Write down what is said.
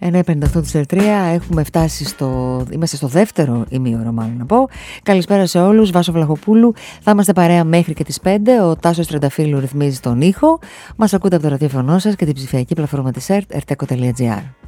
9.58 της Ερτρία, έχουμε φτάσει είμαστε στο δεύτερο ημίωρο, μάλλον να πω. Καλησπέρα σε όλους, Βάσο Βλαχοπούλου. Θα είμαστε παρέα μέχρι και τις 5. Ο Τάσος Τρενταφύλου ρυθμίζει τον ήχο. Μας ακούτε από το ραδιόφωνο σας και την ψηφιακή πλατφόρμα της ΕΡΤ, erteco.gr.